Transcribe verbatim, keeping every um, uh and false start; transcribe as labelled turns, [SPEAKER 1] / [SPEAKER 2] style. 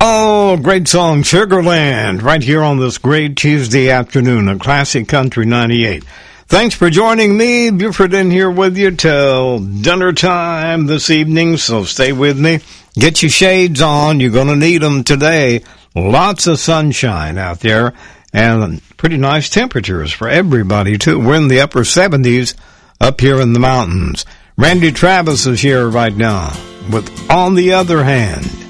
[SPEAKER 1] Oh, great song, Sugarland, right here on this great Tuesday afternoon on Classic Country ninety-eight. Thanks for joining me, Buford, in here with you till dinner time this evening, so stay with me. Get your shades on. You're going to need them today. Lots of sunshine out there and pretty nice temperatures for everybody, too. We're in the upper seventies up here in the mountains. Randy Travis is here right now with On the Other Hand.